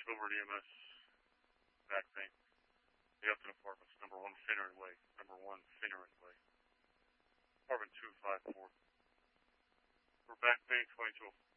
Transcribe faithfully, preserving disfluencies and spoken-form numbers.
National Guard E M S, back bank. The Upton Apartments, number one Finneran Way, number one Finneran Way. Apartment two five four. We're back bank twenty-two.